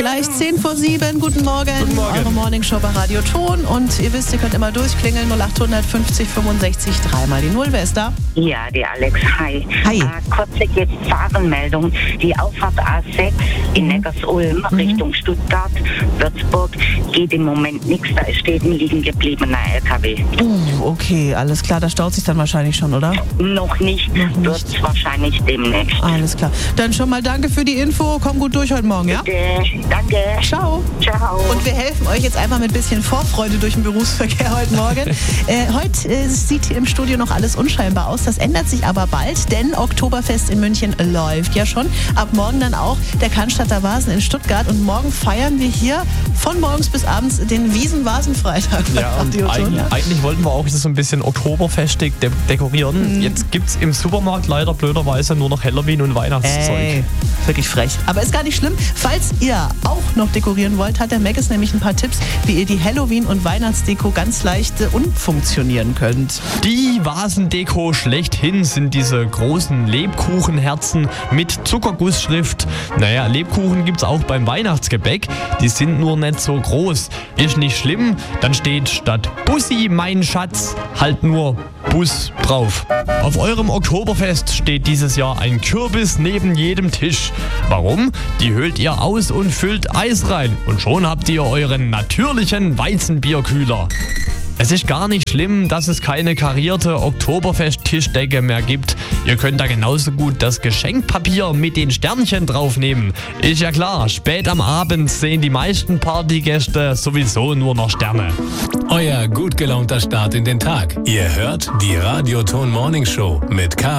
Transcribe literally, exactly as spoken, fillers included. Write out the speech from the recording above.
Gleich zehn vor sieben, guten Morgen. Guten Morgen. Eure Morningshow bei Radio Ton. Und ihr wisst, ihr könnt immer durchklingeln, null acht fünfzig fünfundsechzig, dreimal die Null. Wer ist da? Ja, die Alex, hi. Hi. Äh, kurze Gefahrenmeldung. Die Auffahrt A sechs in Neckarsulm Mhm. Richtung Stuttgart, Würzburg geht im Moment nichts. Da steht ein liegen gebliebener L K W. Uh, okay, alles klar. Da staut sich dann wahrscheinlich schon, oder? Noch nicht, Noch wird es wahrscheinlich demnächst. Alles klar. Dann schon mal danke für die Info. Komm gut durch heute Morgen, ja? Äh, danke. Ciao. Ciao. Und wir helfen euch jetzt einfach mit ein bisschen Vorfreude durch den Berufsverkehr heute Morgen. äh, heute äh, sieht hier im Studio noch alles unscheinbar aus. Das ändert sich aber bald, denn Oktoberfest in München läuft ja schon. Ab morgen dann auch der Cannstatter Vasen in Stuttgart. Und morgen feiern wir hier von morgens bis abends den Wiesen-Vasen-Freitag. Ja, und eigentlich, eigentlich wollten wir auch so ein bisschen oktoberfestig de- dekorieren. Mhm. Jetzt gibt's im Supermarkt leider blöderweise nur noch Halloween und Weihnachtszeug. Ey, wirklich frech. Aber ist gar nicht schlimm. Falls ihr auch noch dekorieren wollt, hat der Maggis nämlich ein paar Tipps, wie ihr die Halloween- und Weihnachtsdeko ganz leicht äh, umfunktionieren könnt. Die Vasendeko schlechthin sind diese großen Lebkuchenherzen mit Zuckergussschrift. Naja, Lebkuchen gibt's auch beim Weihnachtsgebäck. Die sind nur nicht so groß. Ist nicht schlimm, dann steht statt Bussi, mein Schatz, halt nur Bus drauf. Auf eurem Oktoberfest steht dieses Jahr ein Kürbis neben jedem Tisch. Warum? Die höhlt ihr aus und füllt Eis rein. Und schon habt ihr euren natürlichen Weizenbierkühler. Es ist gar nicht schlimm, dass es keine karierte Oktoberfest-Tischdecke mehr gibt. Ihr könnt da genauso gut das Geschenkpapier mit den Sternchen draufnehmen. Ist ja klar, spät am Abend sehen die meisten Partygäste sowieso nur noch Sterne. Euer gut gelaunter Start in den Tag. Ihr hört die Radio Ton Morning Show mit K